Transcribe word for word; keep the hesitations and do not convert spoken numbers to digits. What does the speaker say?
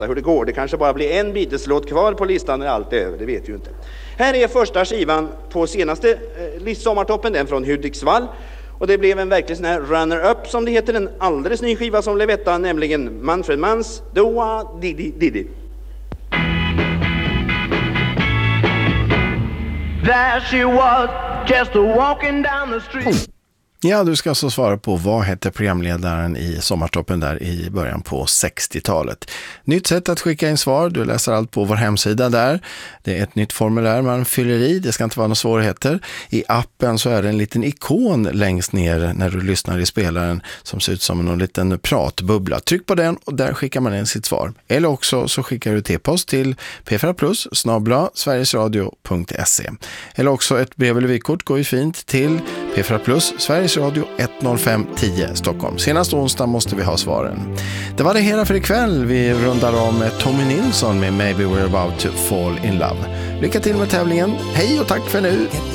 hur det går. Det kanske bara blir en Beatles-låt kvar på listan när allt är över, det vet vi ju inte. Här är första skivan på senaste eh, sommartoppen, den från Hudiksvall. Och det blev en verklig sån här runner-up som det heter, en alldeles ny skiva som blev etta, nämligen Manfred Manns Doa Didi Didi. There she was, just walking down the street. Ja, du ska alltså svara på vad hette programledaren i Sommartoppen där i början på sextiotalet. Nytt sätt att skicka in svar, du läser allt på vår hemsida där. Det är ett nytt formulär man fyller i, det ska inte vara några svårigheter. I appen så är det en liten ikon längst ner när du lyssnar i spelaren som ser ut som en liten pratbubbla. Tryck på den och där skickar man in sitt svar. Eller också så skickar du t-post till p fyra plus snabel-a sverigesradio punkt se. Eller också ett brev eller vykort går ju fint till p fyra plus Sveriges Radio ett noll fem tio Stockholm. Senast onsdag måste vi ha svaren. Det var det hela för ikväll. Vi rundar om med Tommy Nilsson med Maybe We're About to Fall in Love. Lycka till med tävlingen. Hej och tack för nu.